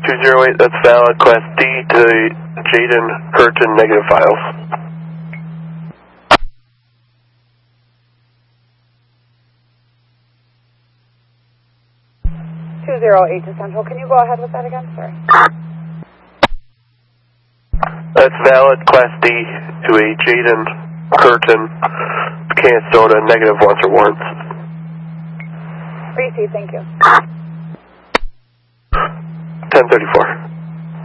208, that's valid. Class D to Jaden Curtin, negative files. to Central. Can you go ahead with that again? Sorry. That's valid. Class D to a Jaden Curtin, Canastota, negative wants or warrants. Received, thank you. 1034.